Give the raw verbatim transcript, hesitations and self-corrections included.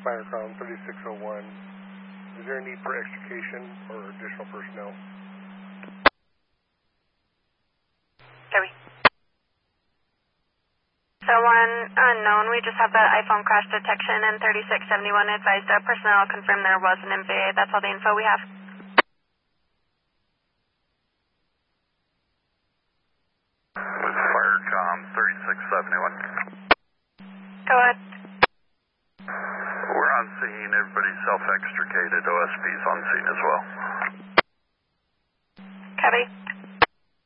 Firecom thirty-six oh one. Is there a need for extrication or additional personnel? Copy. So one unknown, we just have the iPhone crash detection and thirty-six seventy-one advised uh, personnel confirmed there was an M V A. That's all the info we have. With Firecom thirty-six seventy-one. Go ahead. We're on scene. Everybody's self-extricated. O S P's on scene as well. Copy.